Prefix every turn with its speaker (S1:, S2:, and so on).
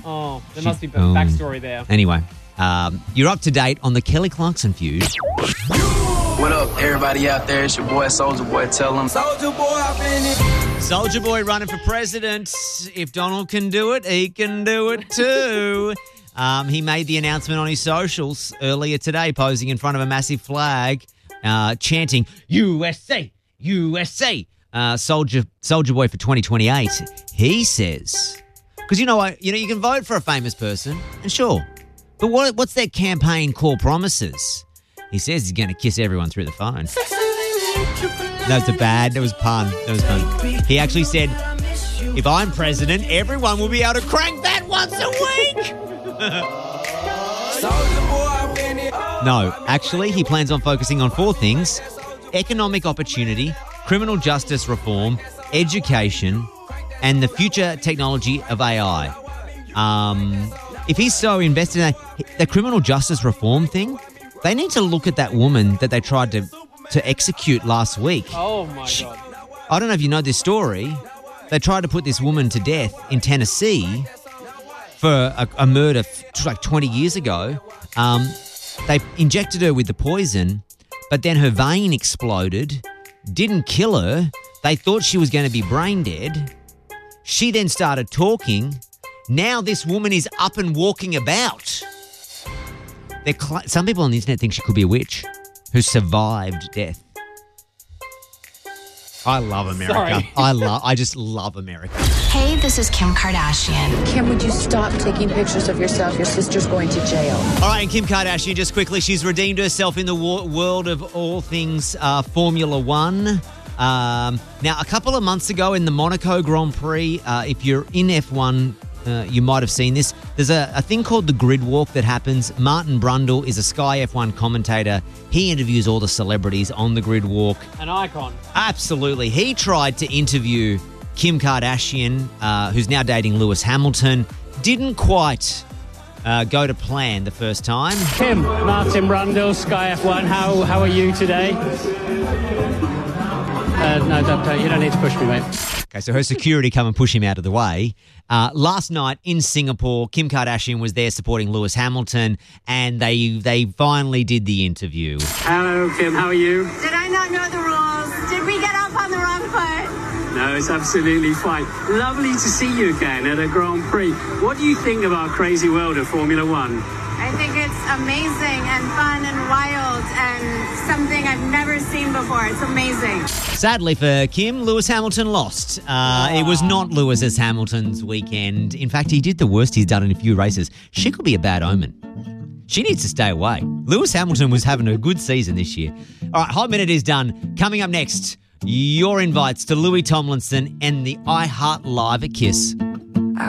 S1: Oh, there must be a backstory there.
S2: Anyway, you're up to date on the Kelly Clarkson feud.
S3: What up, everybody out there? It's your boy, Soulja Boy. Tell them. Soulja Boy, I've been it.
S2: Soulja Boy running for president. If Donald can do it, he can do it too. He made the announcement on his socials earlier today, posing in front of a massive flag, chanting, USA, USA. Soulja Boy for 2028. He says, because you can vote for a famous person, and sure, but what's their campaign core promises? He says he's going to kiss everyone through the phone. That was pun. He actually said, if I'm president, everyone will be able to crank that once a week. No, actually, he plans on focusing on 4 things: economic opportunity, criminal justice reform, education, and the future technology of AI. If he's so invested in the criminal justice reform thing, they need to look at that woman that they tried to execute last week.
S1: Oh, my God.
S2: I don't know if you know this story. They tried to put this woman to death in Tennessee for a murder like 20 years ago. They injected her with the poison, but then her vein exploded, didn't kill her. They thought she was going to be brain dead. She then started talking. Now this woman is up and walking about. Some people on the internet think she could be a witch who survived death. I love America.
S1: Sorry.
S2: I just love America.
S4: Hey, this is Kim Kardashian.
S5: Kim, would you stop taking pictures of yourself? Your sister's going to jail.
S2: All right, and Kim Kardashian, just quickly, she's redeemed herself in the world of all things Formula One. Now, a couple of months ago in the Monaco Grand Prix, if you're in F1, you might have seen this. There's a thing called the grid walk that happens. Martin Brundle is a Sky F1 commentator. He interviews all the celebrities on the grid walk.
S1: An icon.
S2: Absolutely. He tried to interview Kim Kardashian, who's now dating Lewis Hamilton. Didn't quite go to plan the first time.
S6: Kim, Martin Brundle, Sky F1, how are you today? No, don't, you don't need to push me, mate.
S2: Okay, so her security come and push him out of the way. Last night in Singapore, Kim Kardashian was there supporting Lewis Hamilton, and they finally did the interview.
S6: Hello, Kim, how are you?
S7: Did I not know the rules? Did we get off on the wrong foot?
S6: No, it's absolutely fine. Lovely to see you again at a Grand Prix. What do you think of our crazy world of Formula One?
S7: I think it's amazing and fun and wild and something I've never seen before. It's amazing.
S2: Sadly for Kim, Lewis Hamilton lost. It was not Lewis Hamilton's weekend. In fact, he did the worst he's done in a few races. She could be a bad omen. She needs to stay away. Lewis Hamilton was having a good season this year. All right, Hot Minute is done. Coming up next, your invites to Louis Tomlinson and the iHeart Live at KISS.